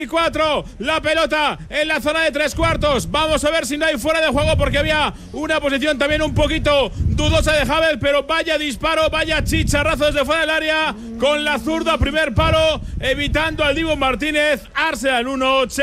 4, la pelota en la zona de 3/4. Vamos a ver si no hay fuera de juego porque había una posición también un poquito dudosa de Havertz, pero vaya disparo, vaya chicharrazo desde fuera del área con la zurda, primer palo, evitando al Dibu Martínez. Arsenal 1,